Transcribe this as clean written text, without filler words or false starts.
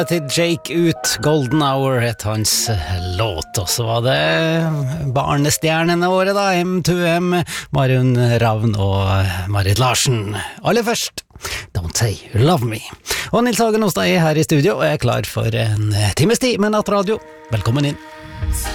Til Jake ut, Golden Hour het hans låt, og så var det barnestjernene våre da, M2M, Marion Ravn og Marit Larsen. Aller først, Don't Say You Love Me. Og Nils Hagen Hostad er her i studio, og er klar for en times tid med nattradio. Velkommen inn.